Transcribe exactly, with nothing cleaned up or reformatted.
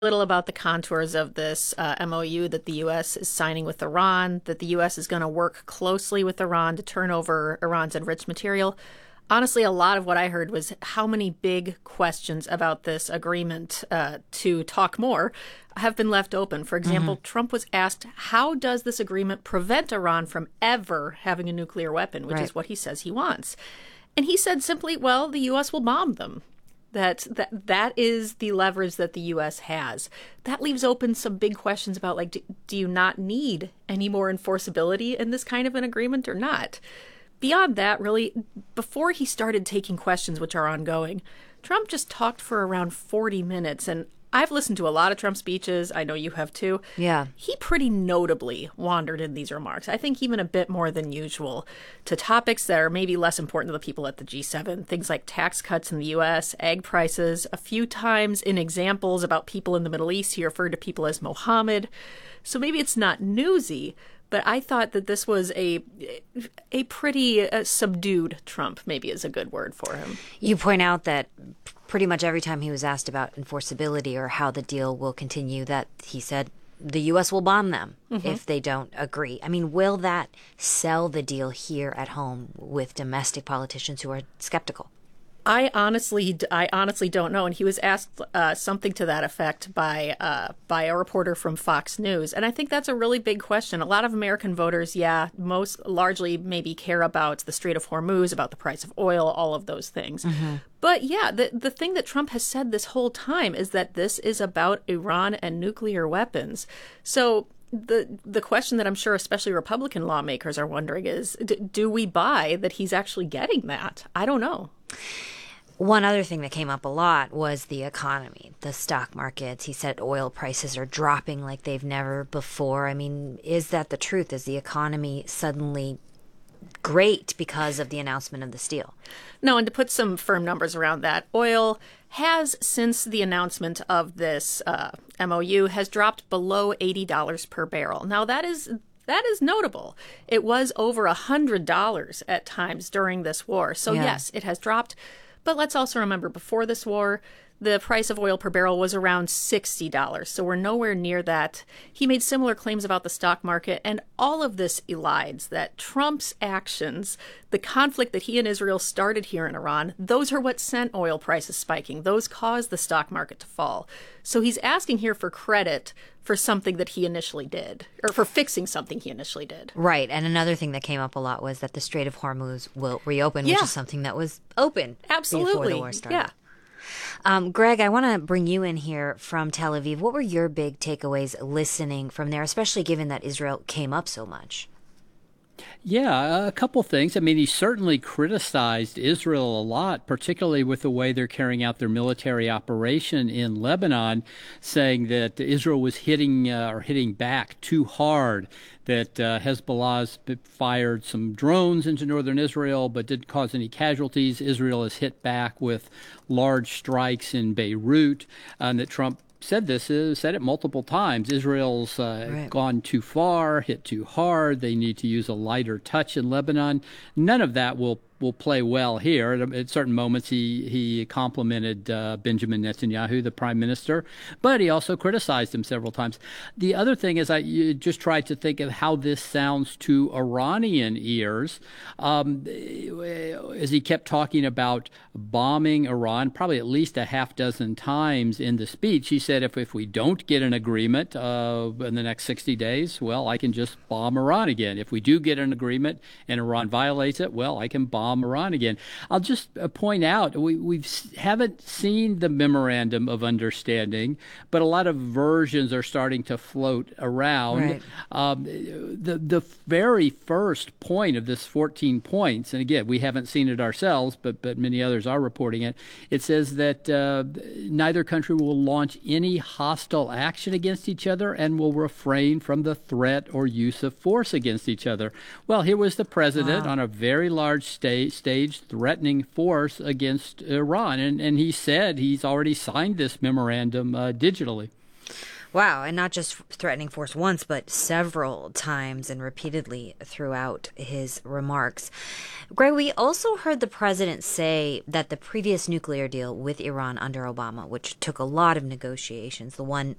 Little about the contours of this uh, M O U that the U S is signing with Iran, that the U S is going to work closely with Iran to turn over Iran's enriched material. Honestly, a lot of what I heard was how many big questions about this agreement uh, to talk more have been left open. For example, mm-hmm. Trump was asked, how does this agreement prevent Iran from ever having a nuclear weapon, which right. is what he says he wants. And he said simply, well, the U S will bomb them. That, that that is the leverage that the U S has. That leaves open some big questions about, like, do, do you not need any more enforceability in this kind of an agreement or not? Beyond that, really, before he started taking questions, which are ongoing, Trump just talked for around forty minutes. And I've listened to a lot of Trump speeches. I know you have too. Yeah. He pretty notably wandered in these remarks, I think even a bit more than usual, to topics that are maybe less important to the people at the G seven. Things like tax cuts in the U S, egg prices. A few times in examples about people in the Middle East, he referred to people as Mohammed. So maybe it's not newsy, but I thought that this was a a pretty uh, subdued Trump, maybe is a good word for him. You point out that pretty much every time he was asked about enforceability or how the deal will continue, that he said the U S will bomb them mm-hmm. if they don't agree. I mean, will that sell the deal here at home with domestic politicians who are skeptical? I honestly, I honestly don't know. And he was asked uh, something to that effect by uh, by a reporter from Fox News. And I think that's a really big question. A lot of American voters, yeah, most largely maybe care about the Strait of Hormuz, about the price of oil, all of those things. Mm-hmm. But yeah, the, the thing that Trump has said this whole time is that this is about Iran and nuclear weapons. So the the question that I'm sure especially Republican lawmakers are wondering is, d- do we buy that he's actually getting that? I don't know. One other thing that came up a lot was the economy, the stock markets. He said oil prices are dropping like they've never before. I mean, is that the truth? Is the economy suddenly great because of the announcement of this deal? No, and to put some firm numbers around that, oil has, since the announcement of this uh, M O U, has dropped below eighty dollars per barrel. Now, that is That is notable. It was over one hundred dollars at times during this war. So, yeah. yes, it has dropped. But let's also remember, before this war, the price of oil per barrel was around sixty dollars. So we're nowhere near that. He made similar claims about the stock market. And all of this elides that Trump's actions, the conflict that he and Israel started here in Iran, those are what sent oil prices spiking. Those caused the stock market to fall. So he's asking here for credit for something that he initially did, or for fixing something he initially did. Right. And another thing that came up a lot was that the Strait of Hormuz will reopen, yeah. which is something that was open Absolutely. before the war started. Yeah. Um, Greg, I want to bring you in here from Tel Aviv. What were your big takeaways listening from there, especially given that Israel came up so much? Yeah, a couple things. I mean, he certainly criticized Israel a lot, particularly with the way they're carrying out their military operation in Lebanon, saying that Israel was hitting uh, or hitting back too hard, that uh, Hezbollah's fired some drones into northern Israel but didn't cause any casualties. Israel has hit back with large strikes in Beirut, and that Trump said this, uh, said it multiple times. Israel's uh, right. gone too far, hit too hard. They need to use a lighter touch in Lebanon. None of that will will play well here. At, at certain moments, he he complimented uh, Benjamin Netanyahu, the prime minister, but he also criticized him several times. The other thing is, I you just tried to think of how this sounds to Iranian ears, um, as he kept talking about bombing Iran, probably at least a half dozen times in the speech. He said, if if we don't get an agreement uh, in the next sixty days, well, I can just bomb Iran again. If we do get an agreement and Iran violates it, well, I can bomb Iran again. I'll just uh, point out we we haven't seen the memorandum of understanding, but a lot of versions are starting to float around. Right. Um, the the very first point of this fourteen points, and again we haven't seen it ourselves, but but many others are reporting it. It says that uh, neither country will launch any hostile action against each other and will refrain from the threat or use of force against each other. Well, here was the president wow. on a very large stage. Stage threatening force against Iran. And, and he said he's already signed this memorandum uh, digitally. Wow, and not just threatening force once, but several times and repeatedly throughout his remarks. Greg, we also heard the president say that the previous nuclear deal with Iran under Obama, which took a lot of negotiations, the one